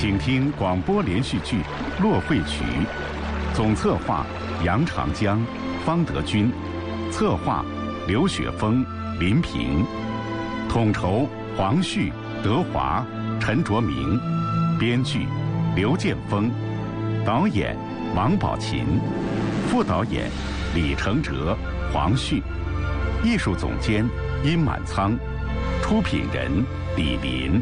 请听广播连续剧《洛惠曲》，总策划杨长江、方德军，策划刘雪峰、林平，统筹黄旭、德华、陈卓明，编剧刘建峰，导演王宝琴，副导演李承哲、黄旭，艺术总监殷满仓，出品人李林。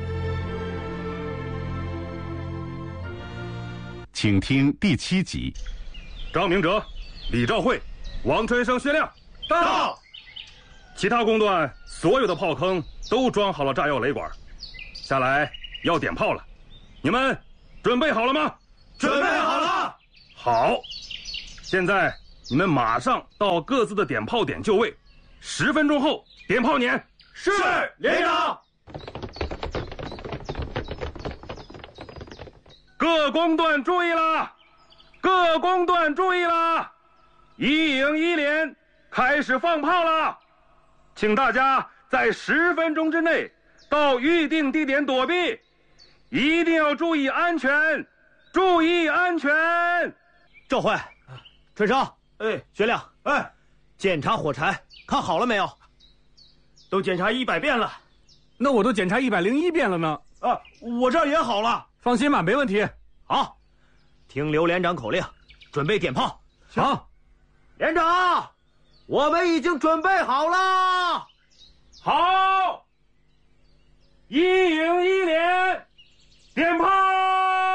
请听第7集。 张明哲、李兆慧、王春生、薛亮到。其他工段所有的炮坑都装好了炸药雷管，下来要点炮了。你们准备好了吗？ 准备好了。 好，现在你们马上到各自的点炮点就位，10分钟后点炮撵。 是，连长。 各工段注意了，各工段注意了，1营1连开始放炮了，请大家在10分钟之内到预定地点躲避，一定要注意安全，注意安全。 赵慧，春生，薛亮，检查火柴看好了没有？ 都检查100遍了。 那我都检查101遍了呢。 我这儿也好了。 放心吧，没问题。 好，听刘连长口令，准备点炮。 好， 连长，我们已经准备好了。 好，1营1连点炮。